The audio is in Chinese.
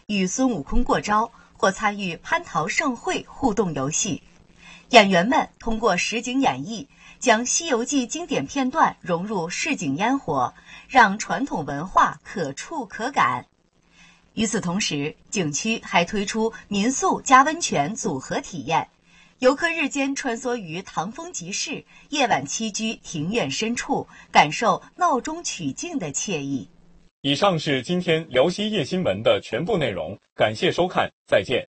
与孙悟空过招，或参与蟠桃盛会互动游戏。演员们通过实景演绎，将《西游记》经典片段融入市井烟火，让传统文化可触可感。与此同时，景区还推出民宿加温泉组合体验，游客日间穿梭于唐风集市，夜晚栖居庭院深处，感受闹中取静的惬意。 以上是今天辽西夜新闻的全部内容，感谢收看，再见。